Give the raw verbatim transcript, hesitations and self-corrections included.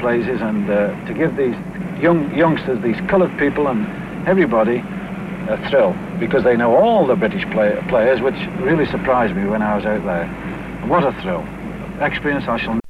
places and uh, to give these young youngsters, these coloured people and everybody a thrill, because they know all the British play players, which really surprised me when I was out there. And what a thrill. Experience I shall